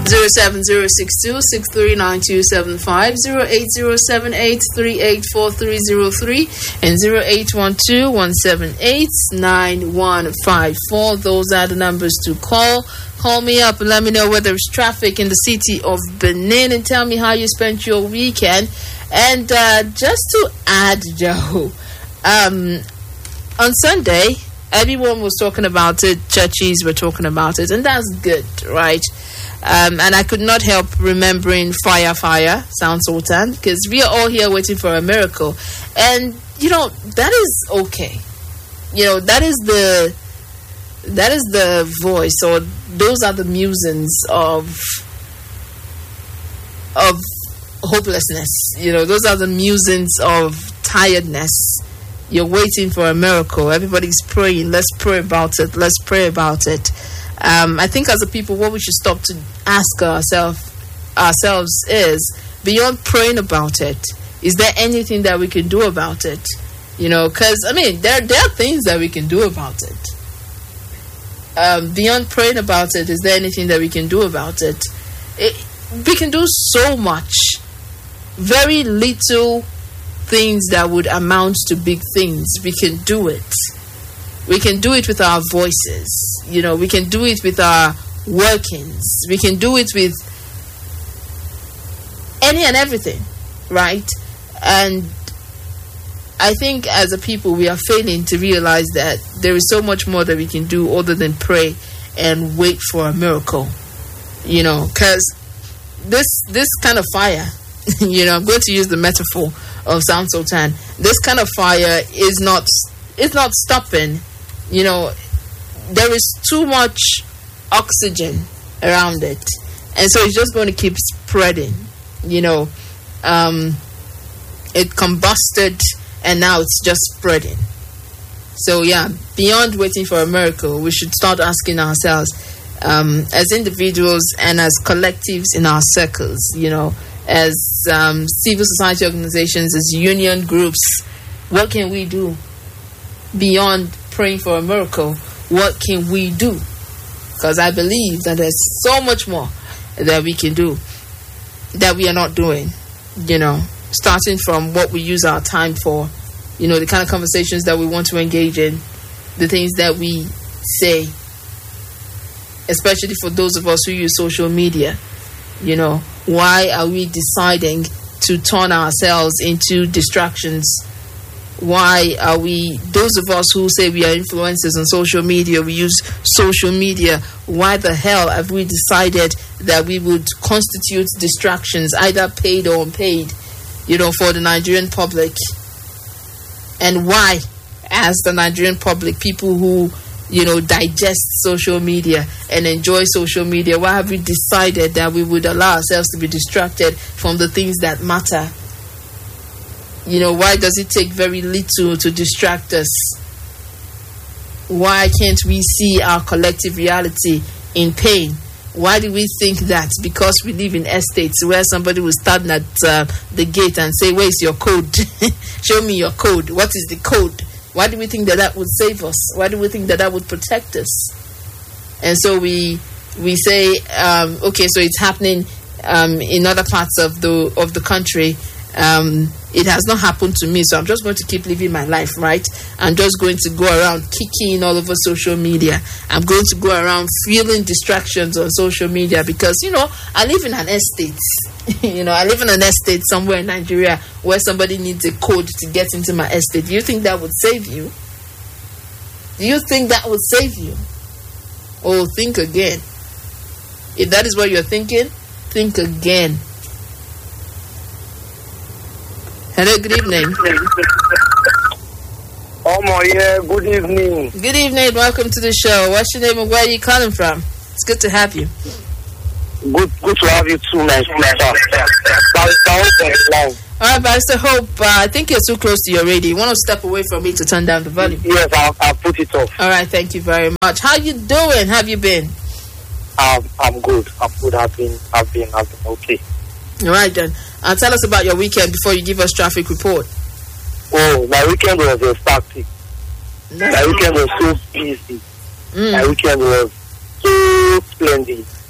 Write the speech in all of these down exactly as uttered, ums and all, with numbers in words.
zero seven zero six two six three nine two seven five, zero eight zero seven eight three eight four three zero three, and zero eight one two one seven eight nine one five four. Those are the numbers to call. Call me up and let me know whether it's traffic in the city of Benin, and tell me how you spent your weekend. And uh, just to add, Joe, um, on Sunday, everyone was talking about it. Churches were talking about it, and that's good, right? Um, and I could not help remembering Fire Fire, Sound Sultan, because we are all here waiting for a miracle. And, you know, that is okay. You know, that is the that is the voice, or those are the musings of of hopelessness. You know, those are the musings of tiredness. You're waiting for a miracle. Everybody's praying. Let's pray about it. Let's pray about it. Um, I think as a people, what we should stop to ask ourselves ourselves is, beyond praying about it, is there anything that we can do about it? You know, because, I mean, there, there are things that we can do about it. Um, beyond praying about it, is there anything that we can do about it? it? We can do so much. Very little things that would amount to big things. We can do it. We can do it with our voices. You know, we can do it with our workings. We can do it with any and everything, right? And I think as a people, we are failing to realize that there is so much more that we can do other than pray and wait for a miracle. You know, because this this kind of fire, you know, I'm going to use the metaphor of Sound Sultan. This kind of fire is not it's not stopping. You know, there is too much oxygen around it, and so it's just going to keep spreading. You know, um, it combusted, and now it's just spreading. So yeah, beyond waiting for a miracle, we should start asking ourselves, um, as individuals and as collectives in our circles, you know, as um, civil society organizations, as union groups, what can we do beyond praying for a miracle? What can we do? Because I believe that there's so much more that we can do that we are not doing, you know, starting from what we use our time for, you know, the kind of conversations that we want to engage in, the things that we say, especially for those of us who use social media. You know, why are we deciding to turn ourselves into distractions? Why are we, those of us who say we are influencers on social media, we use social media, why the hell have we decided that we would constitute distractions, either paid or unpaid, you know, for the Nigerian public? And why, as the Nigerian public, people who, you know, digest social media and enjoy social media, why have we decided that we would allow ourselves to be distracted from the things that matter? You know, why does it take very little to distract us? Why can't we see our collective reality in pain? Why do we think that because we live in estates where somebody will stand at uh, the gate and say, where's your code? Show me your code. What is the code? Why do we think that that would save us? Why do we think that that would protect us? And so we we say, um, okay, so it's happening um, in other parts of the of the country. Um, it has not happened to me, so I'm just going to keep living my life, right? I'm just going to go around kicking all over social media. I'm going to go around feeling distractions on social media because, you know, I live in an estate. you know, I live in an estate somewhere in Nigeria where somebody needs a code to get into my estate. Do you think that would save you? Do you think that would save you? Oh, think again. If that is what you're thinking, think again. Hello, good evening. Oh my, yeah, good evening. Good evening, welcome to the show. What's your name and where are you calling from? It's good to have you. Good good to have you too, my sister. All right, Pastor Hope, uh, I think you're too close to your radio. You want to step away from me to turn down the volume? Yes, I'll, I'll put it off. All right, thank you very much. How you doing? How have you been? Um, I'm good. I'm good. I've been, I've been, I've been okay. All right, then. Uh, tell us about your weekend before you give us traffic report. Oh, my weekend was ecstatic. My weekend was so busy. Mm. My weekend was so splendid.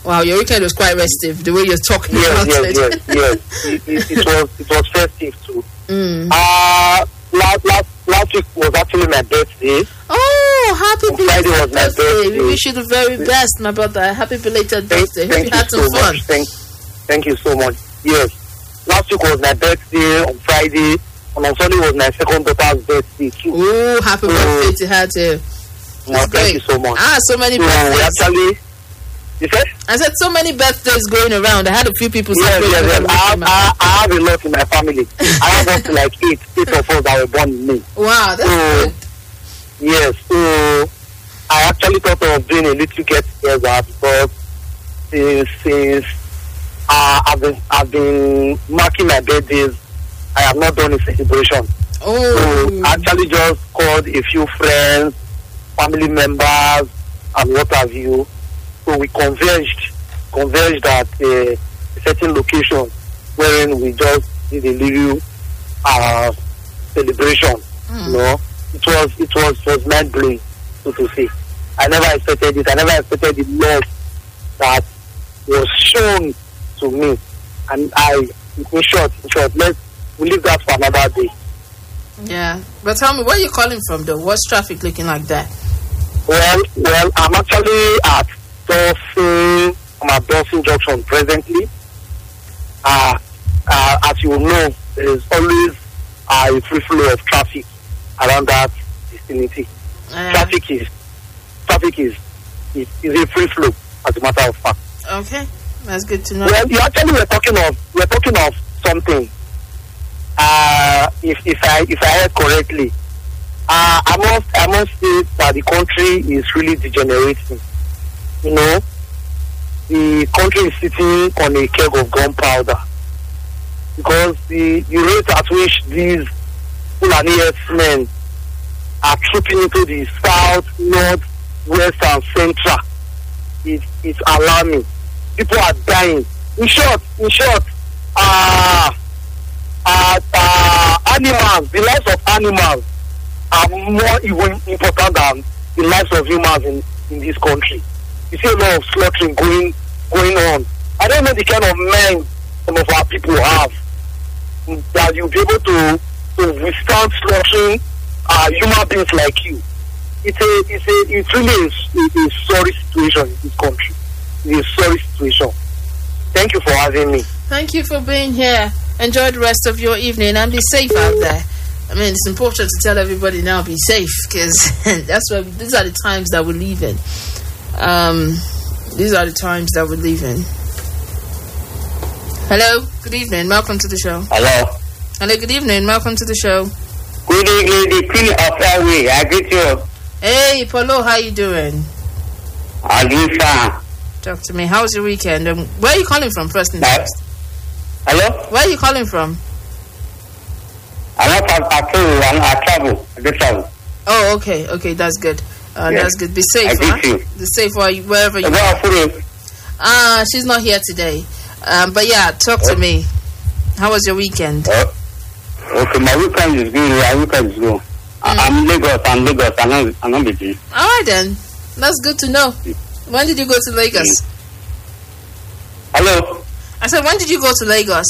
Wow, your weekend was quite restive, the way you're talking Yes, about yes, it. yes, yes. It, it, it was it was festive too. Mm. Uh last last last week was actually my birthday. Oh, happy On Friday belated was my birthday. birthday. We wish you the very best, my brother. Happy belated Thank, birthday. Hope thank you you had so some fun. much. Thank, thank you so much. Yes. Last week was my birthday on Friday, and on Sunday was my second daughter's birthday too. Oh, happy So, birthday to her too. No, thank great. you so much. Ah, so many So birthdays. actually, you said? I said so many birthdays going around. I had a few people Yes, celebrating yes, yes. their I have, birthday. I, I have a lot in my family. I have up to like eight, eight of us that were born in May. Wow, that's So, good. yes, so I actually thought of doing a little get together because since, since uh, I've been I've been marking my birthdays, I have not done a celebration. Oh, So I actually just called a few friends, family members, and what have you. So we converged, converged at uh, a certain location, wherein we just did a little uh, celebration. Mm. You know, it was it was it was mind blowing, so to say. I never expected it. I never expected the love that was shown to me. And I, in short, in short, let's we leave that for another day. yeah. But tell me, where are you calling from, though? What's traffic looking like that? Well, well, I'm actually at Dawson, I'm at Dawson Junction presently. Uh, uh, as you know, there is always uh, a free flow of traffic around that vicinity. Uh, Traffic is, traffic is, is, is a free flow, as a matter of fact. Okay, that's good to know. Well, you actually were talking of, we're talking of something. Uh, if if I if I heard correctly, uh, I must I must say that the country is really degenerating. You know, the country is sitting on a keg of gunpowder because the the rate at which these Fulani men are trooping into the south, north, west, and central, it, it's alarming. People are dying. In short, in short, uh, uh, uh, animals, the lives of animals are more even important than the lives of humans in, in this country. You see a lot of slaughtering going going on. I don't know the kind of men some of our people have that you'll be able to, to withstand slaughtering uh, human beings like you. It's a, it's a, it's really a, a sorry situation in this country. It's a sorry situation. Thank you for having me. Thank you for being here. Enjoy the rest of your evening and be safe out there. I mean, it's important to tell everybody now be safe because that's what these are the times that we live in. Um, these are the times that we live in. Hello, good evening. Welcome to the show. Hello. Hello, good evening. Welcome to the show. Good evening, the Queen of Airway. I greet you. Hey, Paulo, how you doing? Alisa. Talk to me. How was your weekend? Um, where are you calling from, first and Hello? first? Hello? Where are you calling from? I'm not I travel. I'm I travel. I do travel. Oh, okay, okay, that's good. Uh, Yes. That's good. Be safe, I huh? greet you. Be safe while you, wherever you Hello, are. Afuru. Ah, she's not here today. Um, but yeah, talk to Oh. me. How was your weekend? Oh. Okay, my weekend is good. My weekend is good. I- I'm in Lagos. I'm Lagos. I'm not, I'm not busy. All right then, that's good to know. When did you go to Lagos? Hello? I said, when did you go to Lagos?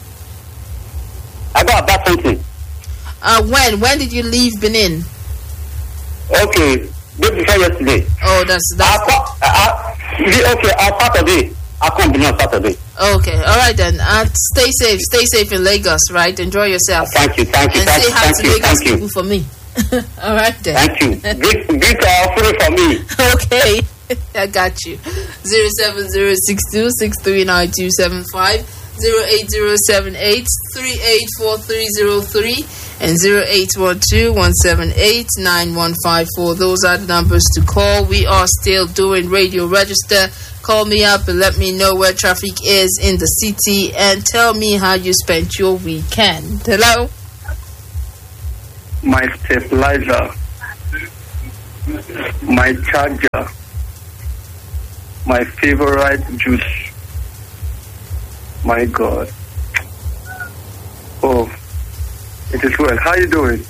I got about something. Uh, when? When did you leave Benin? Okay. Day before yesterday. Oh, that's I that's come, I, I, okay, on Saturday. I come be on Saturday. okay. All right then. Uh, stay safe. Stay safe in Lagos. Right. Enjoy yourself. Thank you, thank you, And thank say you, hi thank to you, Lagos thank you. people for me. All right then. Thank you. Greet, greet our Afuru for me. Okay, I got you. Zero seven zero six two six three nine two seven five, zero eight zero seven eight three eight four three zero three, and zero eight one two one seven eight nine one five four. Those are the numbers to call. We are still doing Radio Register. Call me up and let me know where traffic is in the city, and tell me how you spent your weekend. Hello. My stabilizer, my charger, my favorite juice. My God. Oh, it is well. How are you doing?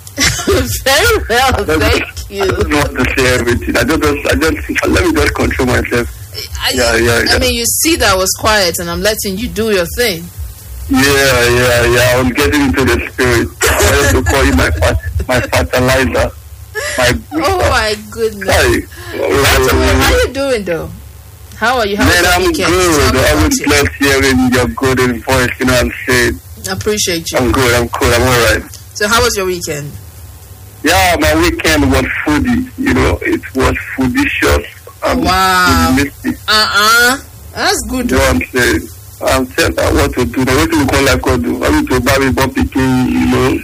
Very well, thank I you. don't know what to say everything. I don't. I don't. Let me just control myself. I, Yeah, yeah, yeah. I mean, you see that I was quiet and I'm letting you do your thing. Yeah, yeah, yeah. I was getting into the spirit. I wanted to call you my fat, my fertilizer. My Oh my goodness. Hi. How you doing though? How are you? How was Man, your I'm weekend? good. Tell me I about was you. blessed hearing your golden voice. You know what I'm saying? I appreciate you. I'm good. I'm cool. I'm alright. So how was your weekend? Yeah, my weekend was foodie. You know, it was foodicious. Um, Wow. foodie-misty. Uh-uh. That's good. You know what I'm saying? I'm telling you what to do. The way to call like what to do. I need to buy me bumpy king, you know.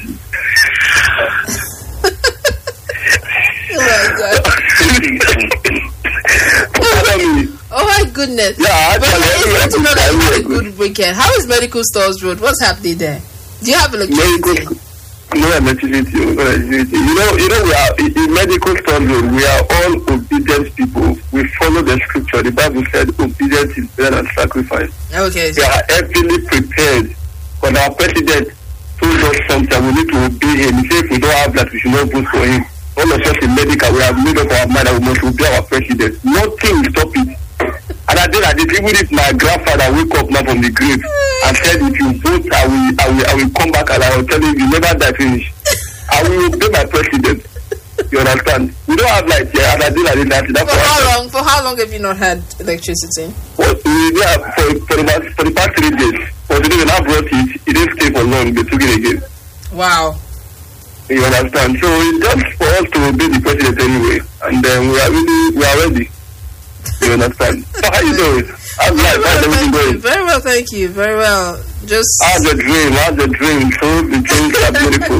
Oh my God. Tell me. Oh my goodness. Yeah, But actually, it's good to know that you every- had a good weekend. How is Medical Stores Road? What's happening there? Do you have electricity? Medical, no electricity, no electricity. You know, you know, we are in in medical stores. We are all obedient people. We follow the scripture. The Bible said, "Obedience is better than sacrifice." Okay. We are heavily prepared. When our president told us something, we need to obey him. He said, "If we don't have that, we should not vote for him." All of us in medical, we have made up our mind that we must obey our president. Nothing will stop it. And I did, I did. Even if my grandfather wake up now from the grave and said, "If you vote, I will, I will, I will come back and I will tell you, you never die finish." I will obey my president. You understand? We don't have light here, and I did, I did that. That's For why I how said, long? For how long have you not had electricity? Well, we yeah, for, for, the past, for the past three days. For the day when I brought it, it didn't stay for long. They took it again. Wow. You understand? So it's just for us to obey the president anyway, and then we are really, we are ready. You understand? So how you doing? How's Very life? well, How's everything thank you. going? Very well, thank you. Very well. Just How's the dream? How's the dream? So the dreams are beautiful.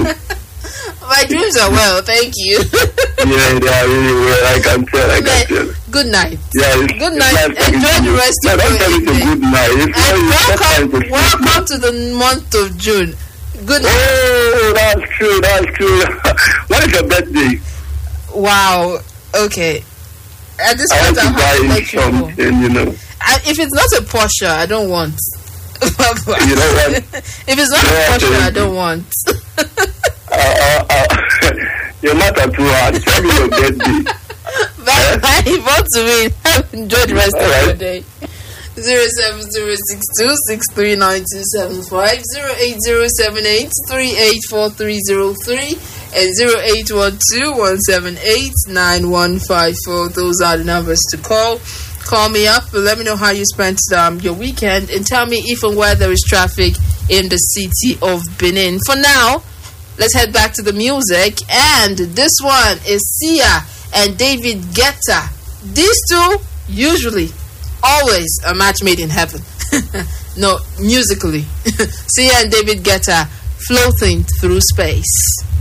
my dreams are well, thank you. Yeah, they are really well. I can tell. I can tell. Good night. Yeah, it's, Good it's night. nice talking Enjoy to the you. rest Yeah, of don't your tell me to evening. good night. It's And not, it's not time to welcome, sleep. welcome to the month of June. Good night. Oh, that's true. That's true. When is your birthday? Wow. Okay. At this I point, want to I'll have to buy let you go. something, you know. I, if it's not a Porsche, I don't want. You know what? If it's not You know a what, Porsche, uh, I don't want. Uh, uh, uh, you're not too hard. Tell me your birthday. Bye bye. Vote to me. Enjoy the rest All of right. your day. Zero seven zero six two six three nine two seven five zero eight zero seven eight three eight four three zero three and zero eight one two one seven eight nine one five four. Those are the numbers to call. Call me up. Let me know how you spent um, your weekend and tell me if and where there is traffic in the city of Benin. For now, let's head back to the music. And this one is Sia and David Guetta. These two, usually, always a match made in heaven. No, musically. Sia and David Guetta, Floating Through Space.